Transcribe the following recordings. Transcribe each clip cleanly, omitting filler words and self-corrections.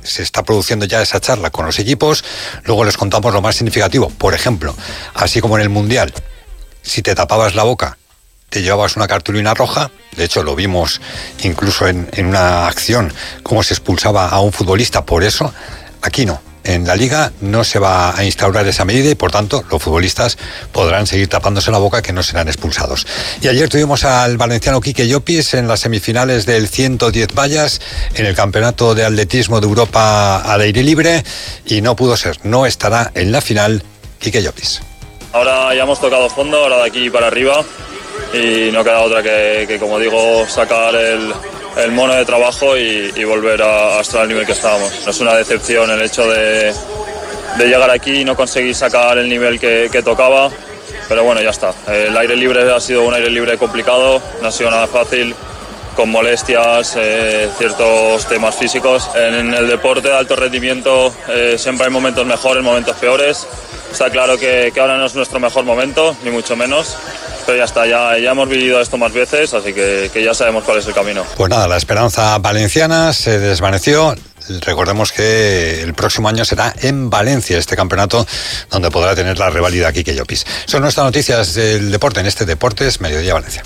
se está produciendo ya esa charla con los equipos. Luego les contamos lo más significativo. Por ejemplo, así como en el Mundial, si te tapabas la boca, te llevabas una cartulina roja. De hecho, lo vimos incluso en una acción, cómo se expulsaba a un futbolista por eso. Aquí no. En la Liga no se va a instaurar esa medida y, por tanto, los futbolistas podrán seguir tapándose la boca, que no serán expulsados. Y ayer tuvimos al valenciano Quique Llopis en las semifinales del 110 vallas en el Campeonato de Atletismo de Europa al aire libre, y no pudo ser, no estará en la final Quique Llopis. Ahora ya hemos tocado fondo, ahora de aquí para arriba, y no queda otra que como digo, sacar el mono de trabajo y volver a estar al nivel que estábamos. Es una decepción el hecho de llegar aquí y no conseguir sacar el nivel que tocaba, pero bueno, ya está. El aire libre ha sido un aire libre complicado, no ha sido nada fácil, con molestias, ciertos temas físicos. En el deporte de alto rendimiento siempre hay momentos mejores, momentos peores. Está claro que ahora no es nuestro mejor momento, ni mucho menos. Pero ya está, ya hemos vivido esto más veces, así que ya sabemos cuál es el camino. Pues nada, la esperanza valenciana se desvaneció. Recordemos que el próximo año será en Valencia este campeonato, donde podrá tener la reválida Quique Llopis. Son nuestras noticias del deporte en este Deportes Mediodía Valencia.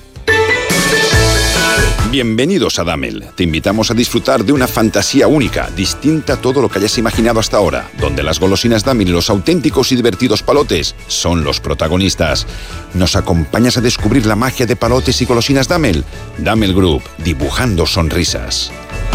Bienvenidos a Damel. Te invitamos a disfrutar de una fantasía única, distinta a todo lo que hayas imaginado hasta ahora, donde las golosinas Damel y los auténticos y divertidos palotes son los protagonistas. ¿Nos acompañas a descubrir la magia de palotes y golosinas Damel? Damel Group, dibujando sonrisas.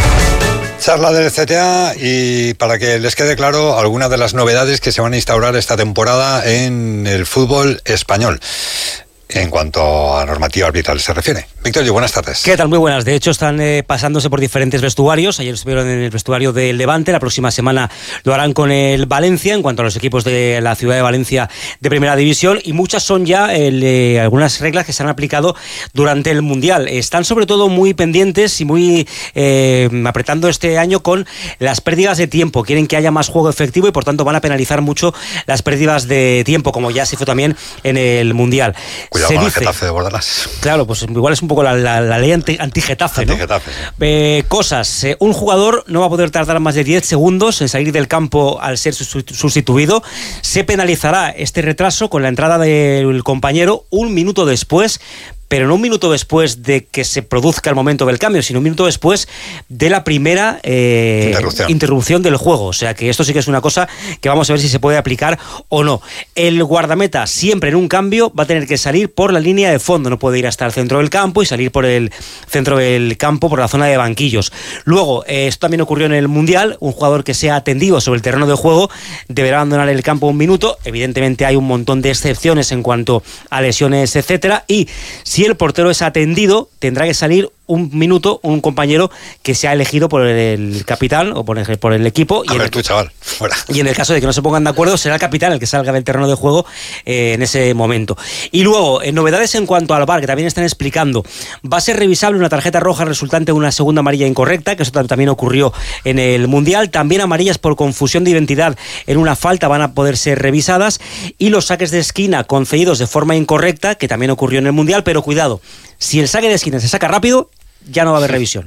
Charla del CTA, y para que les quede claro algunas de las novedades que se van a instaurar esta temporada en el fútbol español, en cuanto a normativa arbitral se refiere. Victorio, buenas tardes. ¿Qué tal? Muy buenas. De hecho, están pasándose por diferentes vestuarios. Ayer estuvieron en el vestuario del Levante. La próxima semana lo harán con el Valencia, en cuanto a los equipos de la ciudad de Valencia de Primera División. Y muchas son ya algunas reglas que se han aplicado durante el Mundial. Están sobre todo muy pendientes y muy apretando este año con las pérdidas de tiempo. Quieren que haya más juego efectivo y, por tanto, van a penalizar mucho las pérdidas de tiempo, como ya se fue también en el Mundial. Cuidado con el Getafe de Bordalás. Claro, pues igual es un poco la ley anti-Getafe, ¿no? Anti-Getafe. Cosas. Un jugador no va a poder tardar más de 10 segundos en salir del campo al ser sustituido. Se penalizará este retraso con la entrada del compañero un minuto después, pero no un minuto después de que se produzca el momento del cambio, sino un minuto después de la primera interrupción del juego. O sea que esto sí que es una cosa que vamos a ver si se puede aplicar o no. El guardameta, siempre en un cambio, va a tener que salir por la línea de fondo. No puede ir hasta el centro del campo y salir por el centro del campo, por la zona de banquillos. Luego, esto también ocurrió en el Mundial. Un jugador que sea atendido sobre el terreno de juego deberá abandonar el campo un minuto. Evidentemente hay un montón de excepciones en cuanto a lesiones, etcétera. Y si el portero es atendido, tendrá que salir un minuto un compañero que sea elegido por el capitán o por el equipo. A ver tú, chaval, fuera. Y en el caso de que no se pongan de acuerdo, será el capitán el que salga del terreno de juego en ese momento. Y luego, novedades en cuanto al VAR, que también están explicando. Va a ser revisable una tarjeta roja resultante de una segunda amarilla incorrecta, que eso también ocurrió en el Mundial. También amarillas por confusión de identidad en una falta van a poder ser revisadas. Y los saques de esquina concedidos de forma incorrecta, que también ocurrió en el Mundial, pero cuidado, si el saque de esquina se saca rápido, ya no va a haber revisión.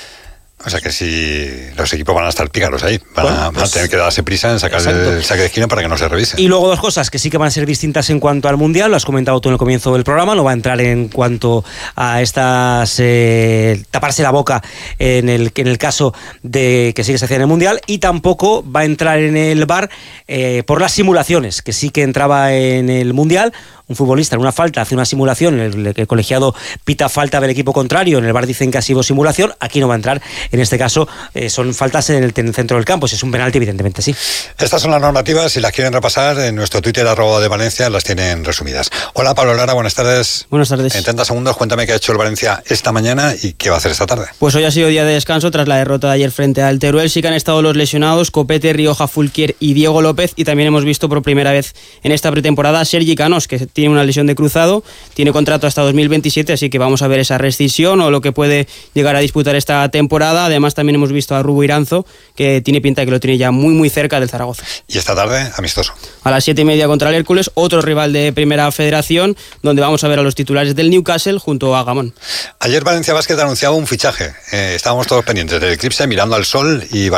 O sea que si los equipos van a estar pícaros ahí, van a tener que darse prisa en sacar el saque de esquina para que no se revise. Y luego dos cosas que sí que van a ser distintas en cuanto al Mundial, lo has comentado tú en el comienzo del programa, no va a entrar en cuanto a estas taparse la boca en el caso de que sí que se hacía en el Mundial, y tampoco va a entrar en el VAR por las simulaciones, que sí que entraba en el Mundial. Un futbolista en una falta hace una simulación, el colegiado pita falta del equipo contrario, en el VAR dicen que ha sido simulación, aquí no va a entrar, en este caso son faltas en el centro del campo, si es un penalti evidentemente sí. Estas son las normativas, si las quieren repasar en nuestro Twitter @de Valencia las tienen resumidas. Hola Pablo Lara, buenas tardes. Buenas tardes. En 30 segundos cuéntame qué ha hecho el Valencia esta mañana y qué va a hacer esta tarde. Pues hoy ha sido día de descanso tras la derrota de ayer frente al Teruel. Sí que han estado los lesionados Copete, Rioja, Fulquier y Diego López, y también hemos visto por primera vez en esta pretemporada a Sergi Canós, que tiene una lesión de cruzado, tiene contrato hasta 2027, así que vamos a ver esa rescisión o lo que puede llegar a disputar esta temporada. Además también hemos visto a Rubo Iranzo, que tiene pinta de que lo tiene ya muy muy cerca del Zaragoza. Y esta tarde, amistoso. A las 7:30 contra el Hércules, otro rival de Primera Federación, donde vamos a ver a los titulares del Newcastle junto a Gamón. Ayer Valencia Basket anunciaba un fichaje. Estábamos todos pendientes del eclipse, mirando al sol, y